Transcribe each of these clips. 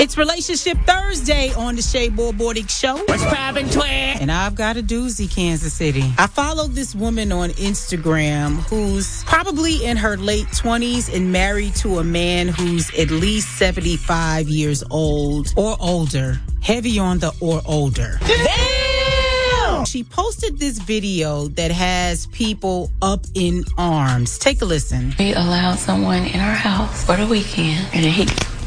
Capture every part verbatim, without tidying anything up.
It's Relationship Thursday on the Shea Boy Show. What's crabin' twin? And I've got a doozy, Kansas City. I followed this woman on Instagram who's probably in her late twenties and married to a man who's at least seventy-five years old or older. Heavy on the or older. Damn! She posted this video that has people up in arms. Take a listen. We allowed someone in our house for the weekend, and then he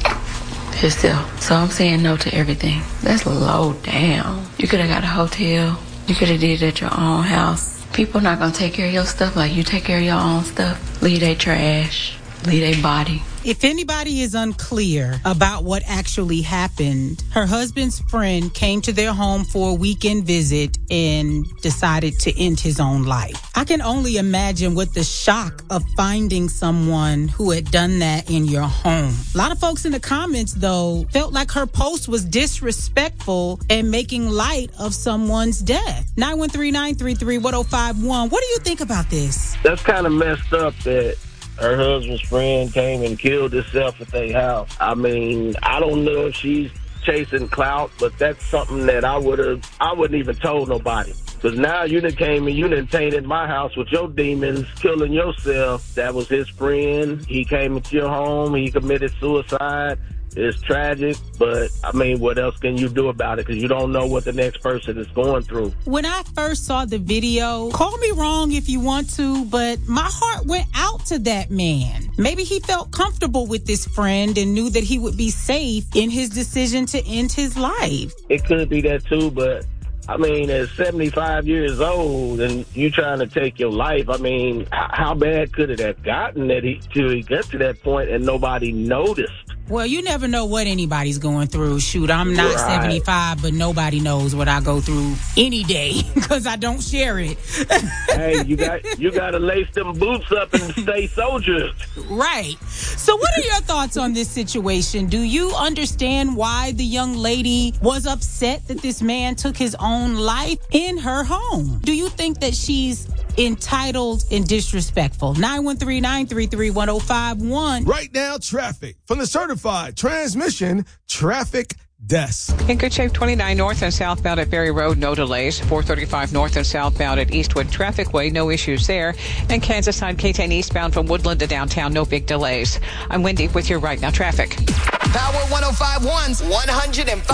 himself. So I'm saying no to everything. That's low down. You could have got a hotel. You could have did it at your own house. People not gonna take care of your stuff like you take care of your own stuff. Leave their trash. Leave their body. If anybody is unclear about what actually happened, her husband's friend came to their home for a weekend visit and decided to end his own life. I can only imagine what the shock of finding someone who had done that in your home. A lot of folks in the comments, though, felt like her post was disrespectful and making light of someone's death. nine one three, nine three three, one oh five one. What do you think about this? That's kind of messed up that her husband's friend came and killed himself at their house. I mean, I don't know if she's chasing clout, but that's something that I would have, I wouldn't even told nobody. Because now you done came and you done tainted my house with your demons, killing yourself. That was his friend. He came into your home. He committed suicide. It's tragic, but, I mean, what else can you do about it? Because you don't know what the next person is going through. When I first saw the video, call me wrong if you want to, but my heart went out to that man. Maybe he felt comfortable with this friend and knew that he would be safe in his decision to end his life. It could be that, too, but, I mean, at seventy-five years old and you trying to take your life, I mean, how bad could it have gotten that he, till he got to that point and nobody noticed? Well, you never know what anybody's going through. Shoot, I'm not right. seventy-five, but nobody knows what I go through any day because I don't share it. Hey, you got you got to lace them boots up and stay soldiers. Right. So what are your thoughts on this situation? Do you understand why the young lady was upset that this man took his own life in her home? Do you think that she's entitled and disrespectful? nine one three, nine three three, one oh five one. Right now, traffic from the certified transmission traffic desk. In good shape, twenty-nine north and southbound at Berry Road, no delays. four thirty-five north and southbound at Eastwood Traffic Way, no issues there. And Kansas side K ten eastbound from Woodland to downtown, no big delays. I'm Wendy with your Right Now traffic. Power one oh five one's one oh five